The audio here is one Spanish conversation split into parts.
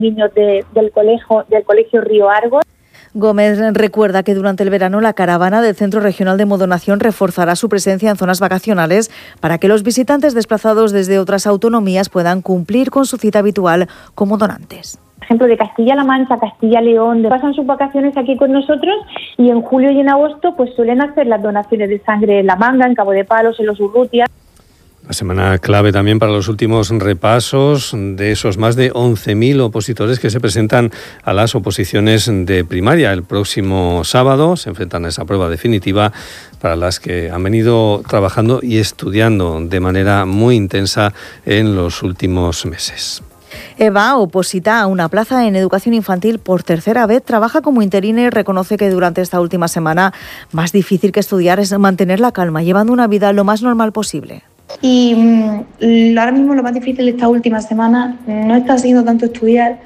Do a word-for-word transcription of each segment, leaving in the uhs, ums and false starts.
niños de, del, colegio, del colegio Río Argos. Gómez recuerda que durante el verano la caravana del Centro Regional de Modonación reforzará su presencia en zonas vacacionales para que los visitantes desplazados desde otras autonomías puedan cumplir con su cita habitual como donantes. Por ejemplo, de Castilla-La Mancha, Castilla-León, pasan sus vacaciones aquí con nosotros y en julio y en agosto pues suelen hacer las donaciones de sangre en La Manga, en Cabo de Palos, en Los Urrutia. La semana clave también para los últimos repasos de esos más de once mil opositores que se presentan a las oposiciones de primaria. El próximo sábado se enfrentan a esa prueba definitiva para las que han venido trabajando y estudiando de manera muy intensa en los últimos meses. Eva oposita a una plaza en educación infantil por tercera vez, trabaja como interina y reconoce que durante esta última semana más difícil que estudiar es mantener la calma, llevando una vida lo más normal posible. Y mmm, ahora mismo lo más difícil de esta última semana no está siendo tanto estudiar,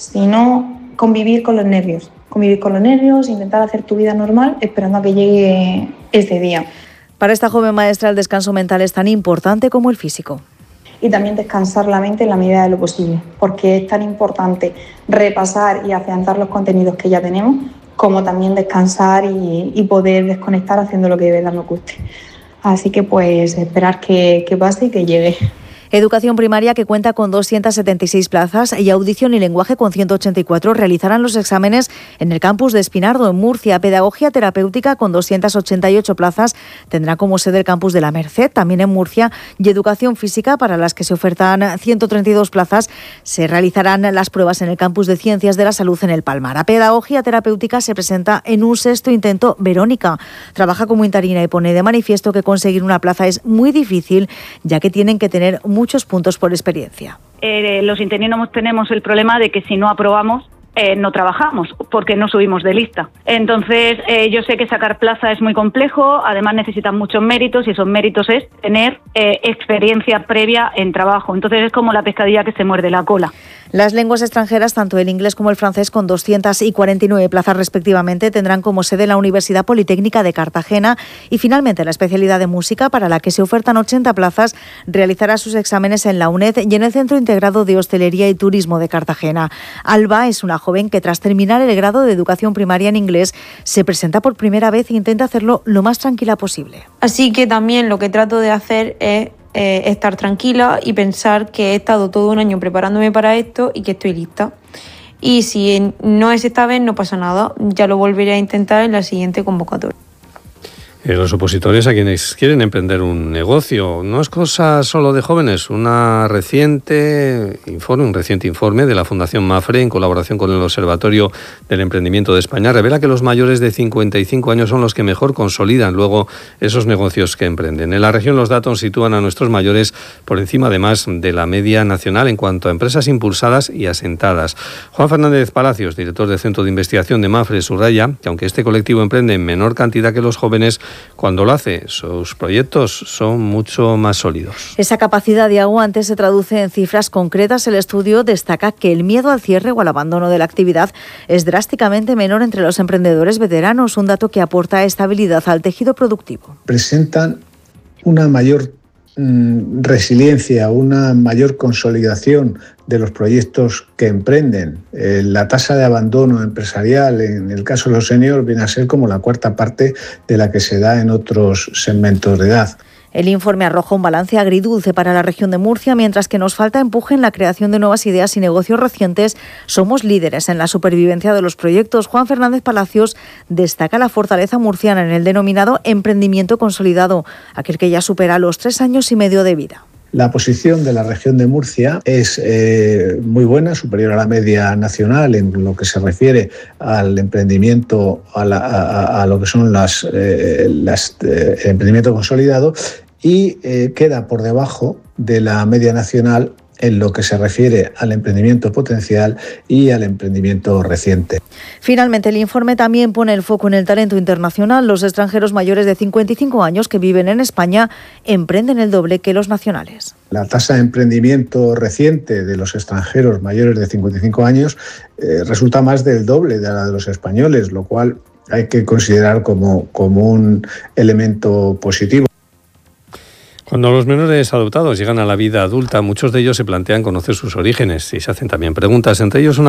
sino convivir con los nervios. Convivir con los nervios, intentar hacer tu vida normal, esperando a que llegue ese día. Para esta joven maestra el descanso mental es tan importante como el físico. Y también descansar la mente en la medida de lo posible, porque es tan importante repasar y afianzar los contenidos que ya tenemos, como también descansar y, y poder desconectar haciendo lo que de verdad nos guste. Así que pues esperar que, que pase y que llegue. Educación primaria, que cuenta con doscientas setenta y seis plazas, y audición y lenguaje con ciento ochenta y cuatro, realizarán los exámenes en el campus de Espinardo, en Murcia. Pedagogía terapéutica, con doscientas ochenta y ocho plazas, tendrá como sede el campus de La Merced, también en Murcia. Y educación física, para las que se ofertan ciento treinta y dos plazas, se realizarán las pruebas en el campus de Ciencias de la Salud en el Palmar. A pedagogía terapéutica se presenta en un sexto intento Verónica. Trabaja como interina y pone de manifiesto que conseguir una plaza es muy difícil, ya que tienen que tener muchos puntos por experiencia. Eh, los interinos tenemos el problema de que si no aprobamos, eh, no trabajamos, porque no subimos de lista. Entonces, eh, yo sé que sacar plaza es muy complejo, además necesitan muchos méritos, y esos méritos es tener eh, experiencia previa en trabajo. Entonces es como la pescadilla que se muerde la cola. Las lenguas extranjeras, tanto el inglés como el francés, con doscientas cuarenta y nueve plazas respectivamente, tendrán como sede la Universidad Politécnica de Cartagena. Y finalmente la especialidad de música, para la que se ofertan ochenta plazas, realizará sus exámenes en la UNED y en el Centro Integrado de Hostelería y Turismo de Cartagena. Alba es una joven que, tras terminar el grado de educación primaria en inglés, se presenta por primera vez e intenta hacerlo lo más tranquila posible. Así que también lo que trato de hacer es Eh, estar tranquila y pensar que he estado todo un año preparándome para esto y que estoy lista. Y si no es esta vez, no pasa nada, ya lo volveré a intentar en la siguiente convocatoria. Eh, los opositores a quienes quieren emprender un negocio no es cosa solo de jóvenes. Una reciente informe, un reciente informe de la Fundación Mafre, en colaboración con el Observatorio del Emprendimiento de España, revela que los mayores de cincuenta y cinco años son los que mejor consolidan luego esos negocios que emprenden. En la región los datos sitúan a nuestros mayores por encima, además, de la media nacional en cuanto a empresas impulsadas y asentadas. Juan Fernández Palacios, director del Centro de Investigación de Mafre, subraya que aunque este colectivo emprende en menor cantidad que los jóvenes, cuando lo hace, sus proyectos son mucho más sólidos. Esa capacidad de aguante se traduce en cifras concretas. El estudio destaca que el miedo al cierre o al abandono de la actividad es drásticamente menor entre los emprendedores veteranos, un dato que aporta estabilidad al tejido productivo. Presentan una mayor mm, resiliencia, una mayor consolidación de los proyectos que emprenden. Eh, la tasa de abandono empresarial en el caso de los seniors viene a ser como la cuarta parte de la que se da en otros segmentos de edad. El informe arroja un balance agridulce para la región de Murcia, mientras que nos falta empuje en la creación de nuevas ideas y negocios recientes. Somos líderes en la supervivencia de los proyectos. Juan Fernández Palacios destaca la fortaleza murciana en el denominado emprendimiento consolidado, aquel que ya supera los tres años y medio de vida. La posición de la región de Murcia es eh, muy buena, superior a la media nacional en lo que se refiere al emprendimiento, a, la, a, a lo que son las, eh, las eh, el emprendimiento consolidado, y eh, queda por debajo de la media nacional en lo que se refiere al emprendimiento potencial y al emprendimiento reciente. Finalmente, el informe también pone el foco en el talento internacional. Los extranjeros mayores de cincuenta y cinco años que viven en España emprenden el doble que los nacionales. La tasa de emprendimiento reciente de los extranjeros mayores de cincuenta y cinco años eh, resulta más del doble de la de los españoles, lo cual hay que considerar como, como un elemento positivo. Cuando los menores adoptados llegan a la vida adulta, muchos de ellos se plantean conocer sus orígenes y se hacen también preguntas, entre ellos una